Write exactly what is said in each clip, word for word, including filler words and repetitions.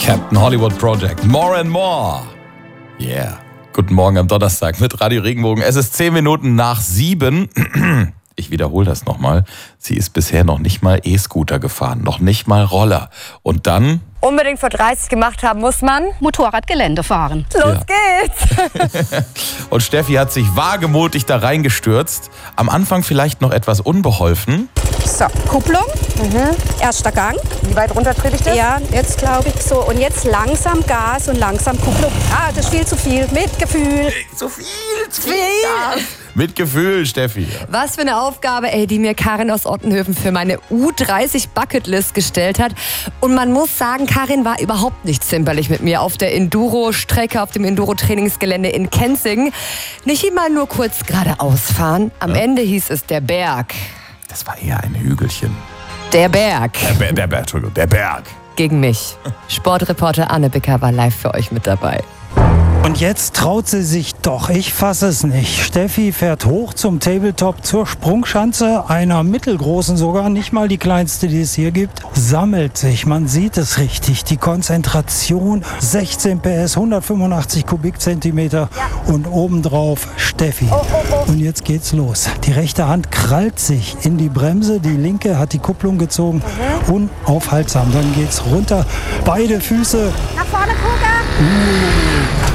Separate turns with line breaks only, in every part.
Captain Hollywood Project. More and more. Yeah. Guten Morgen am Donnerstag mit Radio Regenbogen. Es ist zehn Minuten nach sieben. Ich wiederhole das nochmal. Sie ist bisher noch nicht mal E-Scooter gefahren, noch nicht mal Roller. Und dann...
Unbedingt vor dreißig gemacht haben muss man
Motorradgelände fahren.
Los ja. geht's!
Und Steffi hat sich wagemutig da reingestürzt. Am Anfang vielleicht noch etwas unbeholfen.
So, Kupplung, mhm. erster Gang.
Wie weit runter trete ich das?
Ja, jetzt glaube ich so. Und jetzt langsam Gas und langsam Kupplung. Ah, das ist viel zu viel. Mit Gefühl.
Zu viel, zu viel. Gas. Mit Gefühl, Steffi.
Was für eine Aufgabe, ey, die mir Karin aus Ottenhöfen für meine U dreißig Bucketlist gestellt hat. Und man muss sagen, Karin war überhaupt nicht zimperlich mit mir auf der Enduro-Strecke, auf dem Enduro-Trainingsgelände in Kenzingen. Nicht mal nur kurz geradeaus fahren. Am ja. Ende hieß es der Berg.
Das war eher ein Hügelchen.
Der Berg.
Der, Ber- der Berg, Entschuldigung, der Berg.
Gegen mich. Sportreporter Anne Bicker war live für euch mit dabei.
Und jetzt traut sie sich doch, ich fasse es nicht. Steffi fährt hoch zum Tabletop, zur Sprungschanze, einer mittelgroßen sogar, nicht mal die kleinste, die es hier gibt, sammelt sich. Man sieht es richtig, die Konzentration, sechzehn P S, hundertfünfundachtzig Kubikzentimeter ja. Und obendrauf Steffi. Oh, oh, oh. Und jetzt geht's los. Die rechte Hand krallt sich in die Bremse, die linke hat die Kupplung gezogen, mhm. unaufhaltsam. Dann geht's runter, beide Füße.
Nach vorne gucken!
Uh.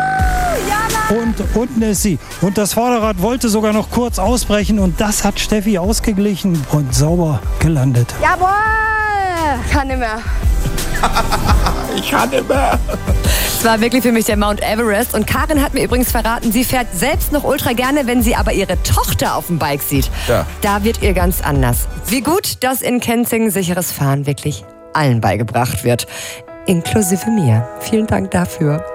Und unten ist sie. Und das Vorderrad wollte sogar noch kurz ausbrechen. Und das hat Steffi ausgeglichen und sauber gelandet.
Jawohl! Kann nicht mehr.
Ich kann nicht mehr.
Es war wirklich für mich der Mount Everest. Und Karin hat mir übrigens verraten, sie fährt selbst noch ultra gerne, wenn sie aber ihre Tochter auf dem Bike sieht.
Ja.
Da wird ihr ganz anders. Wie gut, dass in Kenzingen sicheres Fahren wirklich allen beigebracht wird. Inklusive mir. Vielen Dank dafür.